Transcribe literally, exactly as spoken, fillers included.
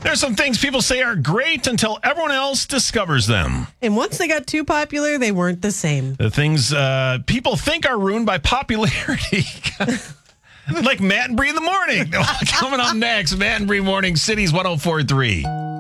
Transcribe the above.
There's some things people say are great until everyone else discovers them. And once they got too popular, they weren't the same. The things uh, people think are ruined by popularity. Like Matt and Bree in the morning. Coming up next, Matt and Bree Morning, Cities one oh four point three.